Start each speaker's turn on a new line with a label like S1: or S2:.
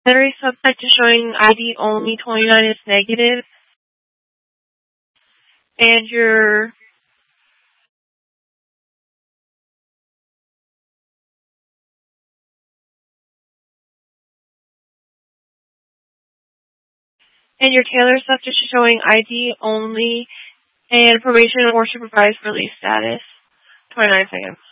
S1: Battery subject is showing ID only, 29 is negative. And your Taylor subject is showing ID only and probation or supervised release status. 29 seconds.